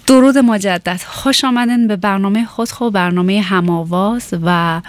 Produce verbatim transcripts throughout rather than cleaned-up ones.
درود مجدد، خوش آمدن به برنامه خودخو، برنامه هم‌آواز. و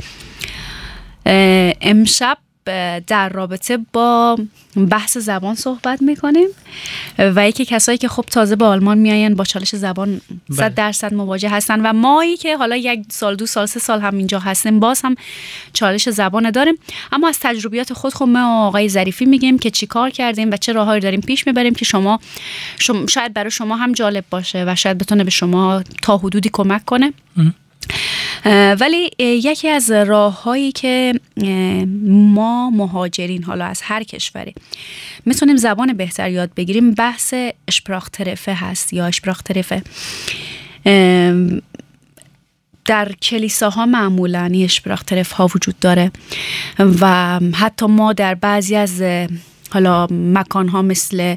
امشب در رابطه با بحث زبان صحبت میکنیم و یکی کسایی که خب تازه به آلمان میاین با چالش زبان صد درصد مواجه هستن و مایی که حالا یک سال دو سال سه سال هم اینجا هستیم باز هم چالش زبان داریم. اما از تجربیات خود خب ما آقای ظریفی میگیم که چی کار کردیم و چه راههایی داریم پیش میبریم که شما, شما شاید برای شما هم جالب باشه و شاید بتونه به شما تا حدودی کمک کنه. ولی یکی از راه‌هایی که ما مهاجرین حالا از هر کشوری میتونیم زبان بهتر یاد بگیریم بحث اشپراخترفه هست یا اشپراخترفه. در کلیساها معمولاً اشپراخترف ها وجود داره و حتی ما در بعضی از حالا مکان ها مثل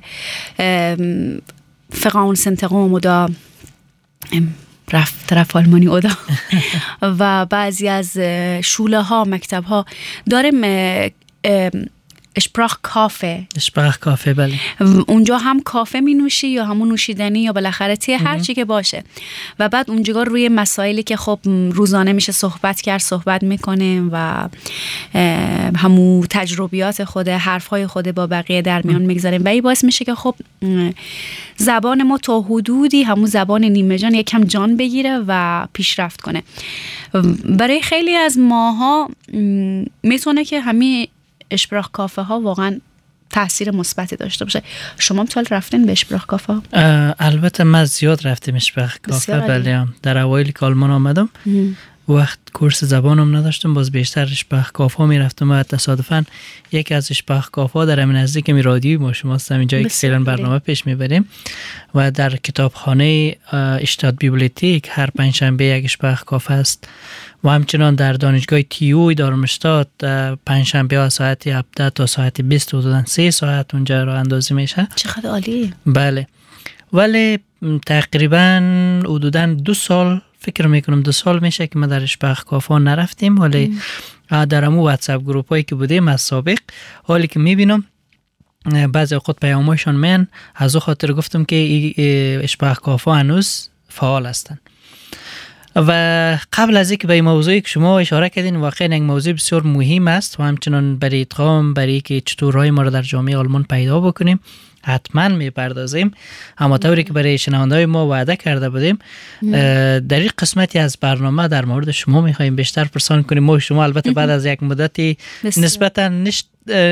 فقاون سنتقوم و دا رفت طرف آلمانی اودا و بعضی از شوله ها مکتب ها داریم اشپراخ کافه. اشپراخ کافه بله. اونجا هم کافه می نوشی یا همون نوشیدنی یا بالاخره تی هر چی که باشه و بعد اونجا روی مسائلی که خب روزانه میشه صحبت کرد صحبت میکنیم و همون تجربیات خود حرفهای خود با بقیه در میان میگذاریم و این باعث میشه که خب زبان ما تا حدودی همون زبان نیمه جان یکم جان بگیره و پیشرفت کنه. برای خیلی از ماها میتونه که همین اشپراخ کافه ها واقعا تاثیر مثبتی داشته باشه. شما مثلا رفتین به اشپراخ کافه ها؟ البته من زیاد رفتم اشپراخ کافه بله. در اوایل که آلمان آمدم وقت کورس زبانم نداشتم باز بیشتر اشپراخ کافه می رفتم و تصادفاً یکی از اشپراخ کافه در همین نزدیک می رادیوی ما شما هستم اینجایی که فعلا برنامه پیش میبریم و در کتابخانه اشتاد بیبلیوتیک هر پنجشنبه یک اشپراخ کافه است و همچنان در دانشگاه تیوی دارمشتات پنجشنبه ها ساعت هفده تا ساعت بیست حدوداً سه ساعت اونجا راه اندازی میشه. چقدر عالی. بله ولی تقریباً حدوداً دو سال فکر میکنم دو سال میشه که ما در اشپراخ کافه نرفتیم ولی در همون واتساپ گروپ هایی که بودیم از سابق حالی که میبینم بعضی خود پیامایشان من از او خاطر گفتم که اشپراخ کافه هنوز فعال هستن. و قبل از اینکه به این موضوعی که شما اشاره کردین واقعا یک موضوع بسیار مهم است و همچنان برای ادغام برای که چطور راه ما را در جامعه آلمان پیدا بکنیم حتما میپردازیم. اما طوری که برای شنونده‌های ما وعده کرده بودیم در این قسمتی از برنامه در مورد شما میخوایم بیشتر پرسان کنیم. ما شما البته بعد از یک مدتی نسبتا نشت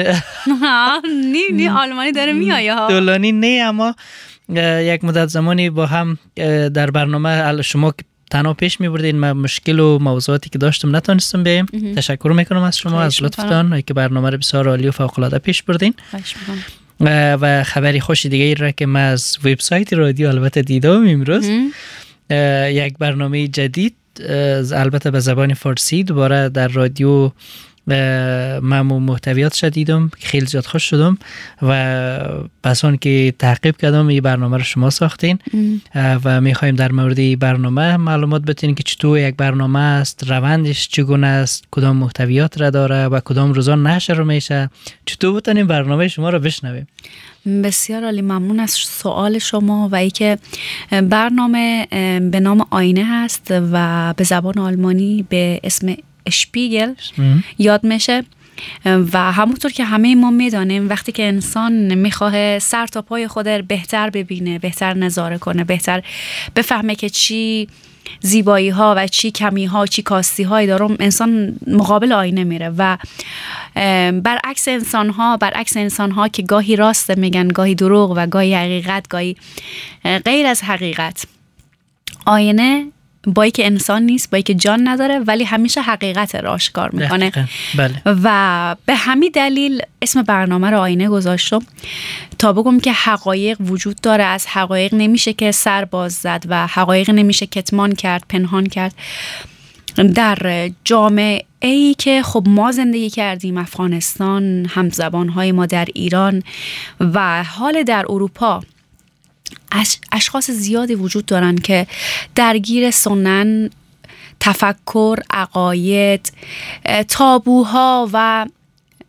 نی نی آلمانی داره میایه ها طولانی نه اما یک مدت زمانی با هم در برنامه شما تنها پیش می‌بردین من مشکل و موضوعاتی که داشتم نتونستم بیایم. تشکر میکنم از شما از لطفتان که برنامه رو بسیار عالی و فوق‌العاده پیش بردین. و خبری خوش دیگه ای را که من از وبسایت رادیو البته دیدم امروز یک برنامه جدید البته به زبان فارسی دوباره در رادیو من محتویاتش دیدم خیلی زیاد خوش شدم و پس اون که تعقیب کردم این برنامه رو شما ساختین و میخوایم در مورد این برنامه معلومات بدین که چطور یک برنامه است، روندش چگونه است، کدام محتویات را داره و کدام روزان نشر میشه، چطور بتونیم برنامه شما رو بشنویم. بسیار عالی، ممنون از سوال شما و ای که برنامه به نام آینه هست و به زبان آلمانی به اسم اشپیگل یاد میشه و همونطور که همه ما میدانیم وقتی که انسان میخواه سر تا پای خود بهتر ببینه، بهتر نظاره کنه، بهتر بفهمه که چی زیبایی ها و چی کمی ها چی کاستی هایی دارم، انسان مقابل آینه میره و برعکس انسان ها برعکس انسان ها که گاهی راست میگن گاهی دروغ و گاهی حقیقت گاهی غیر از حقیقت، آینه بایی که انسان نیست، بایی که جان نداره ولی همیشه حقیقت را آشکار میکنه. بله. و به همین دلیل اسم برنامه رو آینه گذاشتم تا بگم که حقایق وجود داره، از حقایق نمیشه که سر باز زد و حقایق نمیشه کتمان کرد، پنهان کرد. در جامعه ای که خب ما زندگی کردیم، افغانستان، همزبانهای ما در ایران و حال در اروپا، اشخاص زیادی وجود دارن که درگیر سنن، تفکر، عقاید، تابوها و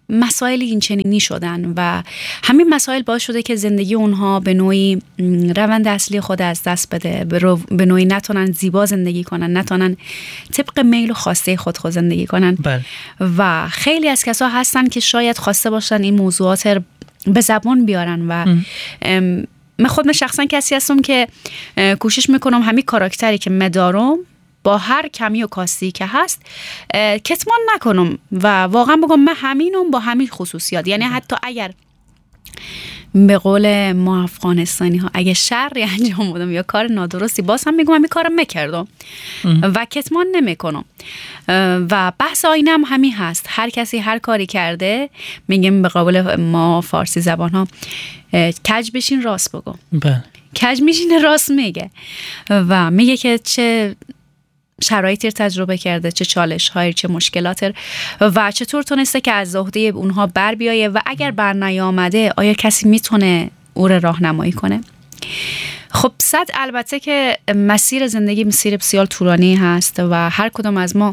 مسائل این چنینی شدن و همین مسائل باعث شده که زندگی اونها به نوعی روند اصلی خود از دست بده، به نوعی نتونن زیبا زندگی کنن، نتونن طبق میل و خواسته خود خود زندگی کنن. بله. و خیلی از کسا هستن که شاید خواسته باشن این موضوعات به زبان بیارن و من خودم شخصا کسی هستم که کوشش میکنم همین کاراکتری که مدارم با هر کمی و کاستی که هست کتمان نکنم و واقعا بگم من همینم با همین خصوصیات. یعنی حتی اگر به قول ما افغانستانی ها اگه شری انجام بدم یا کار نادرستی باز هم میگم همین کارم میکردم و کتمان نمیکنم. و بحث آینه هم همین هست، هر کسی هر کاری کرده میگم به قول ما فارسی زبان ها کج بشین راست بگو. بله. کج میشینه راست میگه و میگه که چه شرایطی رو تجربه کرده، چه چالش هایی، چه مشکلاتی و چطور تونسته که از عهده اونها بر بیایه و اگر بر نیامده آیا کسی میتونه او رو راهنمایی کنه. خب صد البته که مسیر زندگی مسیر بسیار طولانی هست و هر کدوم از ما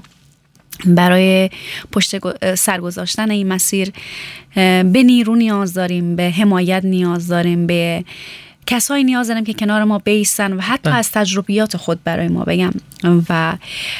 برای پشت سر گذاشتن این مسیر به نیرو نیاز داریم، به حمایت نیاز داریم، به کسایی نیاز داریم که کنار ما بیستن و حتی از تجربیات خود برای ما بگم. و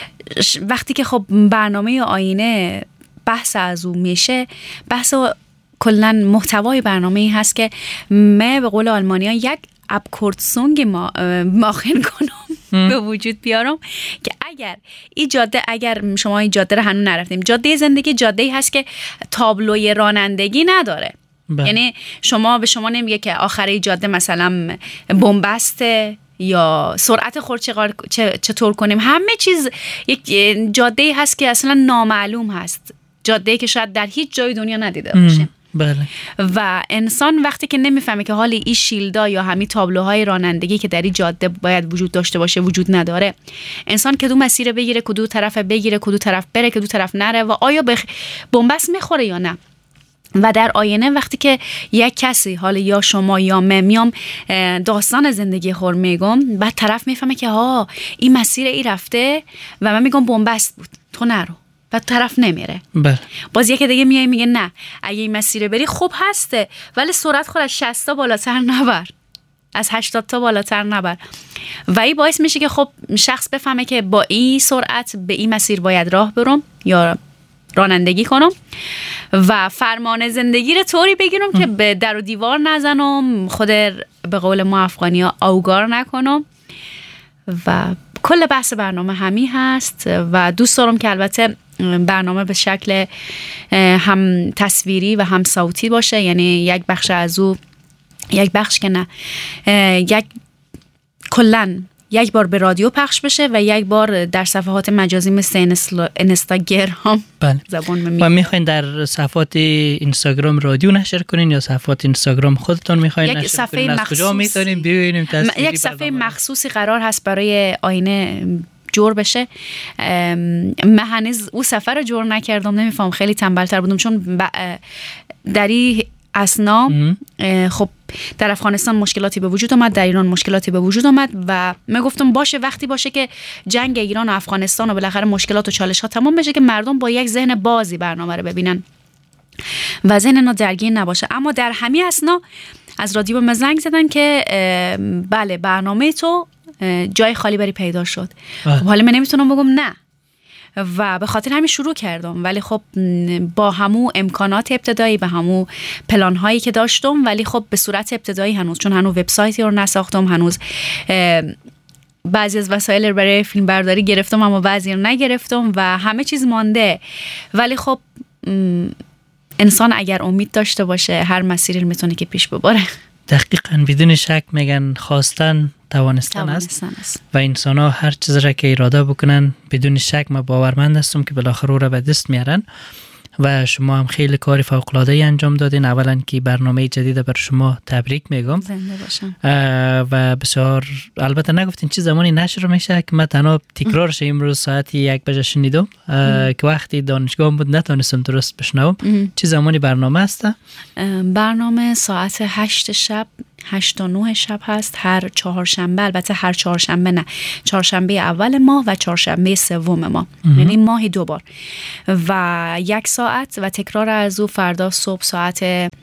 وقتی که خب برنامه آینه بحث از او میشه، بحث کلا محتوای برنامه ای هست که من به قول آلمانی ها یک ابکورتسونگ ما ماخن کنم به وجود بیارم که اگر این جاده، اگر شما این جاده رو هنوز نرفتیم، جاده زندگی جاده ای هست که تابلوی رانندگی نداره. بله. یعنی شما به شما نمیگه که آخره جاده مثلا بنبسته یا سرعت خورد چطور کنیم. همه چیز یک جاده هست که اصلا نامعلوم هست، جاده که شاید در هیچ جای دنیا ندیده باشیم. بله. و انسان وقتی که نمیفهمه که حالی این شیلدا یا همین تابلوهای رانندگی که در این جاده باید وجود داشته باشه وجود نداره، انسان کدوم مسیر بگیره، کدوم طرف بگیره، کدوم طرف بره، کدوم طرف نره و آیا به بنبست میخوره یا نه. و در آینه وقتی که یک کسی، حالا یا شما یا من، میام داستان زندگی خور میگم، بعد طرف میفهمه که ها این مسیر ای رفته و من میگم بنبست بود تو نرو، بعد طرف نمیره. بله. باز یکی دیگه میای میگه نه اگه این مسیر بری خوب هسته ولی سرعت خود از شصت تا بالاتر نبر، از هشتاد تا بالاتر نبر. و این باعث میشه که خب شخص بفهمه که با این سرعت به این مسیر باید راه برم یا رانندگی کنم و فرمان زندگی رو طوری بگیرم که به در و دیوار نزنم، خود به قول ما افغانی ها اوگار نکنم. و کل بحث برنامه همین هست و دوست دارم که البته برنامه به شکل هم تصویری و هم صوتی باشه، یعنی یک بخش از او، یک بخش که نه، یک کلن یک بار به رادیو پخش بشه و یک بار در صفحات مجازی مثل اینستاگرام. بله. زبان میگم. و میخواین در صفحات اینستاگرام رادیو نشر کنین یا صفحات اینستاگرام خودتون میخواین نشر کنین؟ از کجا میتونیم ببینیم تصویری؟ یک صفحه مخصوصی قرار هست برای آینه جور بشه. من هنوز او سفر رو جور نکردم، نمیفهم، خیلی تنبلتر بودم چون در این اسنا خب در افغانستان مشکلاتی به وجود آمد، در ایران مشکلاتی به وجود آمد و من گفتم باشه وقتی باشه که جنگ ایران و افغانستان و بالاخره مشکلات و چالش ها تمام بشه که مردم با یک ذهن بازی برنامه رو ببینن و ذهن نا درگیر نباشه. اما در همین اسنا از رادیو به زنگ زدن که بله برنامه تو جای خالی بری پیدا شد. خب حالا من نمیتونم بگم نه و به خاطر همین شروع کردم، ولی خب با همو امکانات ابتدایی و همو پلان هایی که داشتم، ولی خب به صورت ابتدایی هنوز، چون هنوز وبسایتی رو نساختم، هنوز بعضی از وسایل رو برای فیلم برداری گرفتم اما بعضی رو نگرفتم و همه چیز مانده. ولی خب انسان اگر امید داشته باشه هر مسیری رو میتونه که پیش ببره. دقیقاً، بدون شک میگن خواستن توانستن است و انسان ها هر چیز را که اراده بکنن بدون شک ما باورمند هستم که بالاخره او را به دست میارن. و شما هم خیلی کار فوق العاده ای انجام دادین. اولا که برنامه جدید بر شما تبریک میگم. زنده باشم. و بسیار البته نگفتین چه زمانی نشر میشه که من تنها تکرارش امروز ساعت یک بجه شنیدم که وقتی دانشگاه بود نتونستم درست بشنوم. چه زمانی برنامه است؟ برنامه ساعت هشت شب هشت تا نه شب هست هر چهارشنبه. البته هر چهارشنبه نه، چهارشنبه اول ماه و چهارشنبه سوم ماه، یعنی ماهی دو بار و یک ساعت و تکرار از او فردا صبح ساعت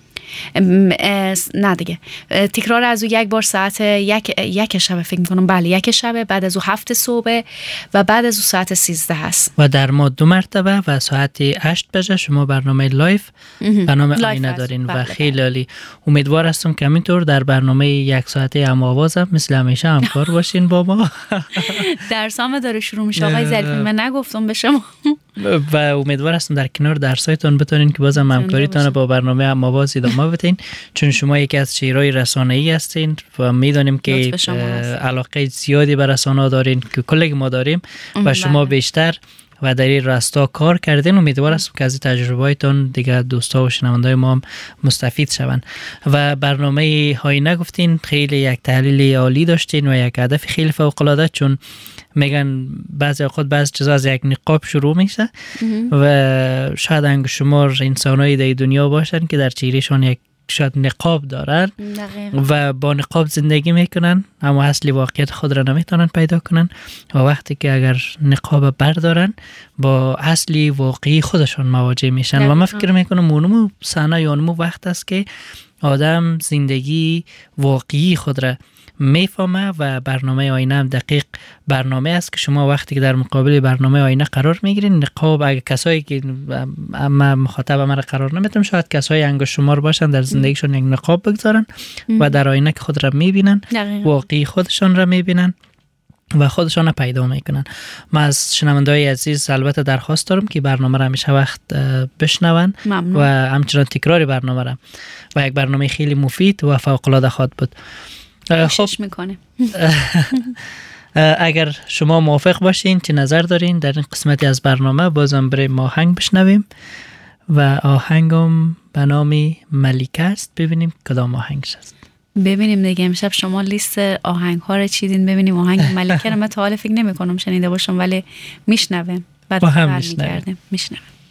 نه دیگه تکرار از او یک بار ساعت یک یک شب فکر میکنم، بله یک شب، بعد از او هفت صبح و بعد از او ساعت سیزده هست و در ما دو مرتبه و ساعت هشت بجه شما برنامه لایف به نام آینه دارین و خیلی عالی. امیدوار هستم که همینطور در برنامه یک ساعته هم آوازم مثل همیشه همکار باشین با ما. درسام داره شروع میشه آقای ظریفی، من نگفتم به شما و امیدوار هستم در کنار درسایتون بتونین که بازم همکاریتون با برنامه هم آواز ادامه بدین، چون شما یکی از چهره‌های رسانه‌ای هستین و میدونیم که علاقه زیادی به رسانه‌ها دارین که کلی ما داریم و شما بیشتر و در این راستا کار کردین. امیدوار هستم که از تجربه‌هایتون دیگه دوستا و شنوندای ما هم مستفید شون. و برنامه آینه گفتین خیلی یک تحلیل عالی داشتین و یک هدف خیلی فوق‌العاده، چون میگن بعضی اوقات بعضی چیزا از یک نقاب شروع میشه و شاید انگ شمار انسانایی در دنیا باشن که در چهرهشان یک شاید نقاب دارن دقیقا. و با نقاب زندگی میکنن اما اصلی واقعیت خود را نمیتونن پیدا کنن و وقتی که اگر نقاب بردارن با اصلی واقعی خودشان مواجه میشن دقیقا. و من فکر میکنم اونمو صحنه یا اونمو وقت است که آدم زندگی واقعی خود را میفهمه و برنامه آینه هم دقیق برنامه است که شما وقتی که در مقابل برنامه آینه قرار میگیرین، نقاب اگه کسایی که اما مخاطب من قرار نمیتونم، شاید کسایی انگشت شمار باشن در زندگیشون یک نقاب بگذارن و در آینه که خود را میبینن واقعی خودشان را میبینن و خودشان را پیدا میکنن. من از شنونده‌های عزیز البته درخواست دارم که برنامه را همیشه وقت بشنون و همچنان تکرار برنامه را و یک برنامه خیلی مفید و فوق العاده خواهد بود. خب میکنه. اگر شما موافق باشین چه نظر دارین در این قسمتی از برنامه بازم بریم آهنگ بشنویم و آهنگم به نام ملیکه است، ببینیم کدام آهنگش است. ببینیم دیگه امشب شما لیست آهنگ ها رو چیدین، ببینیم آهنگ ملیکه رو من تا حالا فکر نمی کنم شنیده باشم ولی میشنویم بعد با هم میشنویم میشنویم